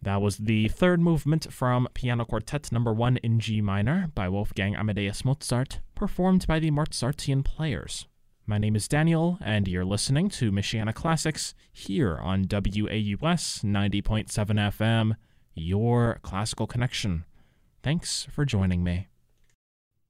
That was the third movement from Piano Quartet No. 1 in G minor by Wolfgang Amadeus Mozart, performed by the Mozartian Players. My name is Daniel, and you're listening to Michiana Classics here on WAUS 90.7 FM, your classical connection. Thanks for joining me.